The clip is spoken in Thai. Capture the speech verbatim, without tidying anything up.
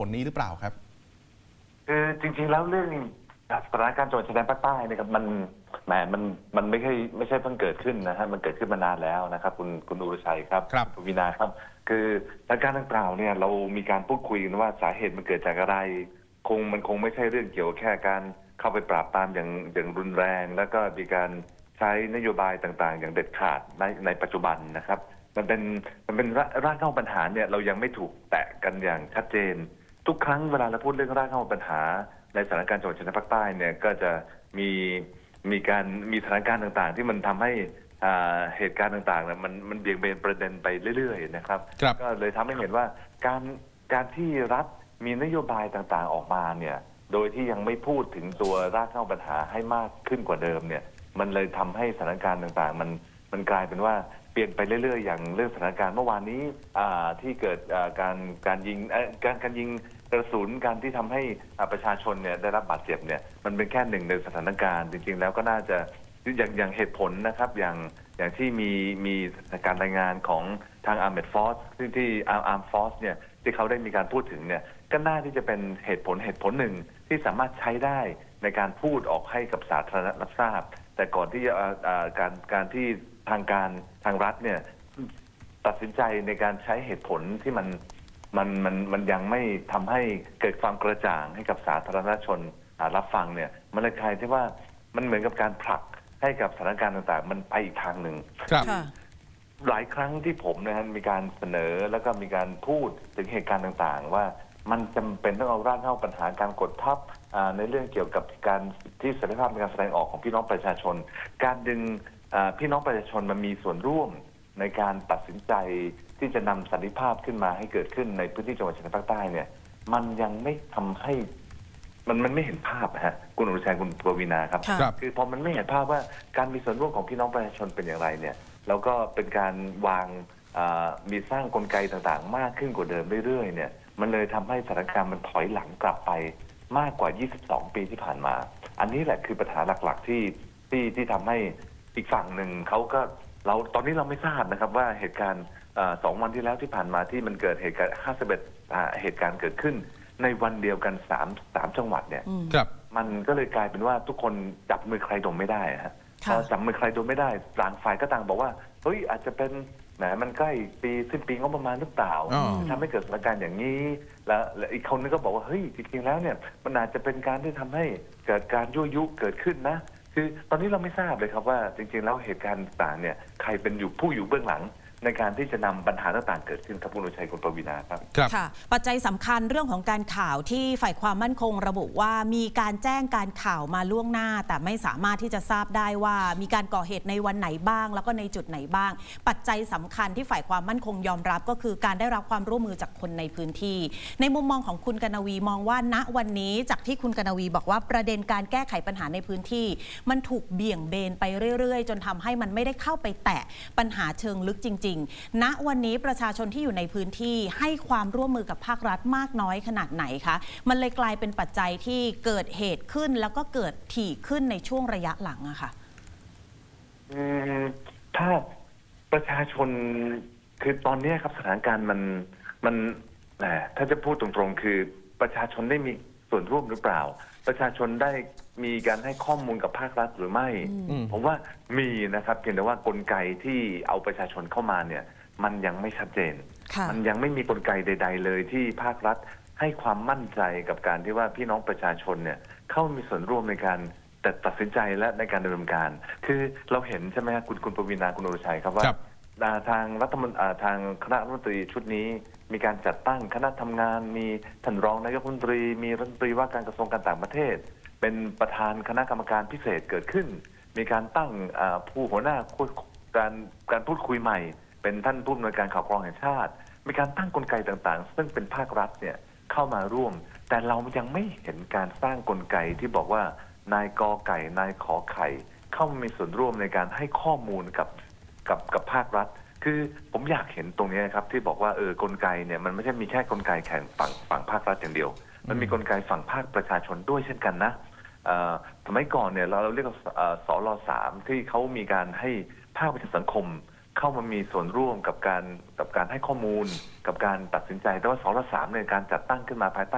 นี้หรือเปล่าครับคือจริงๆแล้วเรื่องสถานการณ์จังหวัดชายแดนภาคใต้นะครับมันแหมมันมันไม่ใช่ไม่ใช่เพิ่งเกิดขึ้นนะฮะมันเกิดขึ้นมานานแล้วนะครับคุณคุณอุรชัยครับครับคุณวินาครับคือสถานการณ์ดังกล่าวเนี่ยเรามีการพูดคุยกันว่าสาเหตุมันเกิดจากอะไรคงมันคงไม่ใช่เรื่องเกี่ยวแค่การเข้าไปปราบปรามอย่างอย่างรุนแรงแล้วก็มีการใช้นโยบายต่างๆอย่างเด็ดขาดในในปัจจุบันนะครับมันเป็นมันเป็นรากเหง้าปัญหาเนี่ยเรายังไม่ถูกแตะกันอย่างชัดเจนทุกครั้งเวลาเราพูดเรื่องรากเหง้าปัญหาในสถานการณ์จังหวัดชายแดนภาคใต้เนี่ยก็จะมีมีการมีสถานการณ์ต่างๆที่มันทำให้เหตุการณ์ต่างๆเนี่ยมันมันเบี่ยงเบนประเด็นไปเรื่อยๆนะครับก็เลยทำให้เห็นว่าการการที่รัฐมีนโยบายต่างๆออกมาเนี่ยโดยที่ยังไม่พูดถึงตัวรากเหง้าปัญหาให้มากขึ้นกว่าเดิมเนี่ยมันเลยทำให้สถานการณ์ต่างๆมันมันกลายเป็นว่าเปลี่ยนไปเรื่อยๆอย่างเรื่องสถานการณ์เมื่อวานนี้ที่เกิดการการยิงการการยิงกระสุนการที่ทำให้ประชาชนเนี่ยได้รับบาดเจ็บเนี่ยมันเป็นแค่หนึ่งในสถานการณ์จริงๆแล้วก็น่าจะอย่างอย่างเหตุผลนะครับอย่างอย่างที่มีมีการรายงานของทาง Armed Force ซึ่งที่ Armed Force เนี่ยที่เขาได้มีการพูดถึงเนี่ยก็น่าที่จะเป็นเหตุผลเหตุผลหนึ่งที่สามารถใช้ได้ในการพูดออกให้กับสาธารณะรับทราบแต่ก่อนที่จะการการที่ทางการทางรัฐเนี่ยตัดสินใจในการใช้เหตุผลที่มันมันมันมันยังไม่ทำให้เกิดความกระจ่างให้กับสาธารณชนรับฟังเนี่ยมันเลยกลายที่ว่ามันเหมือนกับการผลักให้กับสถานการณ์ต่างๆมันไปอีกทางหนึ่งหลายครั้งที่ผมนะมีการเสนอแล้วก็มีการพูดถึงเหตุการณ์ต่างๆว่ามันจำเป็นต้องเอารากเหง้าปัญหาการกดทับในเรื่องเกี่ยวกับการที่เสรีภาพในการแสดงออกของพี่น้องประชาชนการดึงพี่น้องประชาชนมามีส่วนร่วมในการตัดสินใจที่จะนำสันติภาพขึ้นมาให้เกิดขึ้นในพื้นที่จังหวัดชายแดนภาคใต้เนี่ยมันยังไม่ทำให้มันมันไม่เห็นภาพฮะคุณอุรชัยคุณปวีณาครับคือพอมันไม่เห็นภาพว่าการมีส่วนร่วมของพี่น้องประชาชนเป็นอย่างไรเนี่ยแล้วก็เป็นการวางมีสร้างกลไกต่างๆมากขึ้นกว่าเดิมเรื่อยๆเนี่ยมันเลยทำให้สถานการณ์มันถอยหลังกลับไปมากกว่ายี่สิบสองปีที่ผ่านมาอันนี้แหละคือปัญหาหลักๆที่ที่ที่ทำให้อีกฝั่งหนึ่งเขาก็เราตอนนี้เราไม่ทราบนะครับว่าเหตุการณ์สองวันที่แล้วที่ผ่านมาที่มันเกิดเหตุการณ์ห้าสิบเอ็ดเหตุการณ์เกิดขึ้นในวันเดียวกันสามสามจังหวัดเนี่ยมันก็เลยกลายเป็นว่าทุกคนจับมือใครดมไม่ได้ฮะพอจับมือใครดมไม่ได้ต่างฝ่ายก็ต่างบอกว่าเฮ้ยอาจจะเป็นแหมมันใกล้ปีสิ้นปีงบประมาณหรือเปล่าทำให้เกิดสถานการณ์อย่างนี้แล้วอีกคนนึงก็บอกว่าเฮ้ยจริงๆแล้วเนี่ยมันอาจจะเป็นการที่ทำให้เกิดการยั่วยุเกิดขึ้นนะคือตอนนี้เราไม่ทราบเลยครับว่าจริงๆแล้วเหตุการณ์ต่างเนี่ยใครเป็นอยู่ผู้อยู่เบื้องหลังในการที่จะนำปัญหาต่างๆเกิดขึ้นครับคุณอุชัยคุณปวีณาครับค่ะปัจจัยสำคัญเรื่องของการข่าวที่ฝ่ายความมั่นคงระบุว่ามีการแจ้งการข่าวมาล่วงหน้าแต่ไม่สามารถที่จะทราบได้ว่ามีการก่อเหตุในวันไหนบ้างแล้วก็ในจุดไหนบ้างปัจจัยสำคัญที่ฝ่ายความมั่นคงยอมรับก็คือการได้รับความร่วมมือจากคนในพื้นที่ในมุมมองของคุณกนวีมองว่าณวันนี้จากที่คุณกนวีบอกว่าประเด็นการแก้ไขปัญหาในพื้นที่มันถูกเบี่ยงเบนไปเรื่อยๆจนทำให้มันไม่ได้เข้าไปแตะปัญหาเชิงลึกจริงณวันนี้ประชาชนที่อยู่ในพื้นที่ให้ความร่วมมือกับภาครัฐมากน้อยขนาดไหนคะมันเลยกลายเป็นปัจจัยที่เกิดเหตุขึ้นแล้วก็เกิดถี่ขึ้นในช่วงระยะหลังอะค่ะอืมถ้าประชาชนคือตอนนี้ครับสถานการณ์มันมันแหมถ้าจะพูดตรงๆคือประชาชนได้มีส่วนร่วมหรือเปล่าประชาชนได้มีการให้ข้อมูลกับภาครัฐหรือไม่ผมว่ามีนะครับเพียงแต่ว่ากลไกที่เอาประชาชนเข้ามาเนี่ยมันยังไม่ชัดเจนมันยังไม่มีกลไกใดๆเลยที่ภาครัฐให้ความมั่นใจกับการที่ว่าพี่น้องประชาชนเนี่ยเข้ามีส่วนร่วมในการแต่ตัดสินใจและในการดำเนินการคือเราเห็นใช่ไหมครับคุณคุณปวีณาคุณอุรชัยครับว่าทางรัฐมนตรีทางคณะรัฐมนตรีชุดนี้มีการจัดตั้งคณะทำงานมีท่านรองนายกรัฐมนตรีมีรัฐมนตรีว่าการกระทรวงการต่างประเทศเป็นประธานคณะกรรมการพิเศษเกิดขึ้นมีการตั้งผู้หัวหน้าการการพูดคุยใหม่เป็นท่านผู้อำนวยการข่าวกรองแห่งชาติมีการตั้งกลไกต่างๆซึ่งเป็นภาครัฐเนี่ยเข้ามาร่วมแต่เรายังไม่เห็นการสร้างกลไกที่บอกว่านายกอไก่นายขอไข่เข้ามามีส่วนร่วมในการให้ข้อมูลกับกับกับภาครัฐคือผมอยากเห็นตรงนี้ครับที่บอกว่าเออกลไกเนี่ยมันไม่ใช่มีแค่กลไกแข่งฝั่งฝั่งภาครัฐอย่างเดียวมันมีกลไกฝั่งภาคประชาชนด้วยเช่นกันนะสมัยก่อนเนี่ยเราเราเรียกว่าสลสามที่เขามีการให้ภาคประชาสังคมเข้ามามีส่วนร่วมกับการกับการให้ข้อมูลกับการตัดสินใจแต่ว่าสลสามในการจัดตั้งขึ้นมาภายใต้